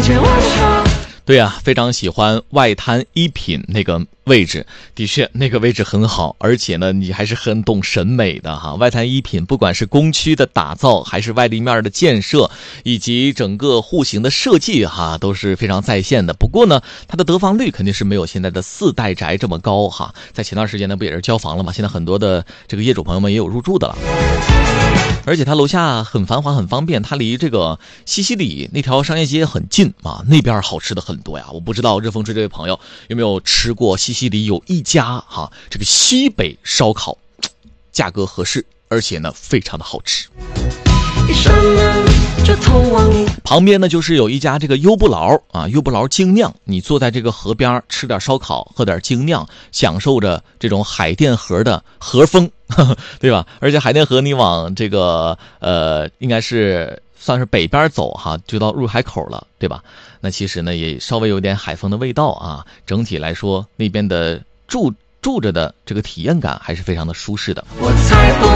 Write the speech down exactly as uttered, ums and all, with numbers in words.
接晚上。 对呀、啊，非常喜欢外滩一品那个位置，的确那个位置很好，而且呢，你还是很懂审美的哈。外滩一品不管是工区的打造，还是外立面的建设，以及整个户型的设计哈，都是非常在线的。不过呢，它的得房率肯定是没有现在的四代宅这么高哈。在前段时间呢，不也是交房了吗？现在很多的这个业主朋友们也有入住的了。而且它楼下很繁华很方便，它离这个西西里那条商业街很近啊，那边好吃的很多呀。我不知道热风吹这位朋友有没有吃过西西里有一家哈、啊、这个西北烧烤，价格合适，而且呢非常的好吃。 一扇门就通往你旁边呢就是有一家这个优不劳啊，优不劳精酿，你坐在这个河边吃点烧烤，喝点精酿，享受着这种海淀河的河风，呵呵，对吧？而且海淀河你往这个呃应该是算是北边走哈，就到入海口了，对吧？那其实呢也稍微有点海风的味道啊，整体来说那边的住住着的这个体验感还是非常的舒适的。 我才不